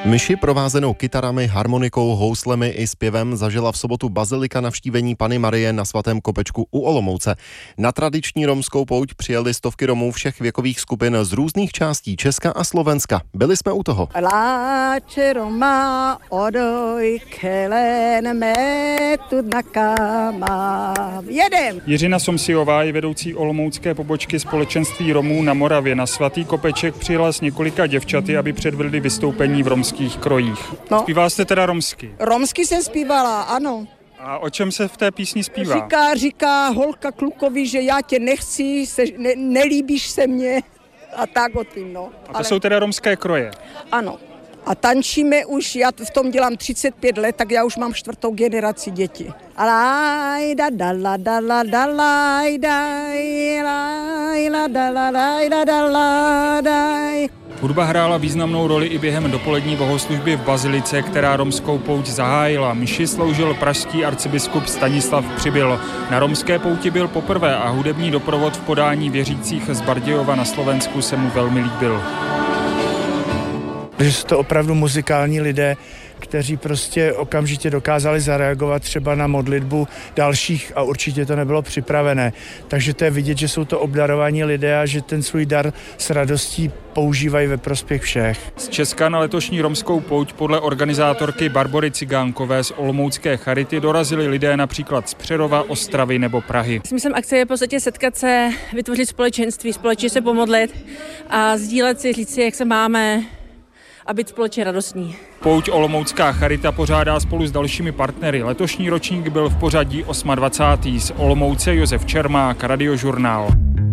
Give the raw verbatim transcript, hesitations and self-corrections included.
Mši provázenou kytarami, harmonikou, houslemi i zpěvem zažila v sobotu bazilika navštívení Panny Marie na Svatém Kopečku u Olomouce. Na tradiční romskou pouť přijeli stovky Romů všech věkových skupin z různých částí Česka a Slovenska. Byli jsme u toho. Láče Roma, odoj, kelen, metud na kama. Jedem! Jiřina Somsiová je vedoucí olomoucké pobočky Společenství Romů na Moravě. Na Svatý Kopeček přijela s několika děvčaty, aby předvedli vystoupení v romských krojích. No. Zpívá jste teda romsky? Romsky jsem zpívala, ano. A o čem se v té písni zpívá? Říká, říká holka klukovi, že já tě nechci, se, ne, nelíbíš se mně a tak o tím, no. A to Ale... jsou teda romské kroje? Ano. A tančíme už, já v tom dělám třicet pět let, tak já už mám čtvrtou generaci dětí. Alajda dala dala dala daj lajla dala dala dala daj. Hudba hrála významnou roli i během dopolední bohoslužby v bazilice, která romskou pouť zahájila. Mši sloužil pražský arcibiskup Stanislav Přibyl. Na romské pouti byl poprvé a hudební doprovod v podání věřících z Bardějova na Slovensku se mu velmi líbil. Že jsou to opravdu muzikální lidé, kteří prostě okamžitě dokázali zareagovat třeba na modlitbu dalších a určitě to nebylo připravené. Takže to je vidět, že jsou to obdarovaní lidé a že ten svůj dar s radostí používají ve prospěch všech. Z Česka na letošní romskou pouť podle organizátorky Barbory Cigánkové z olomoucké Charity dorazili lidé například z Přerova, Ostravy nebo Prahy. Smyslem akce je v podstatě setkat se, vytvořit společenství, společně se pomodlit a sdílet si, říct si, jak se máme a být společně radostní. Pouť Olomoucká Charita pořádá spolu s dalšími partnery. Letošní ročník byl v pořadí dvacátého osmého Z Olomouce Josef Čermák, Radiožurnál.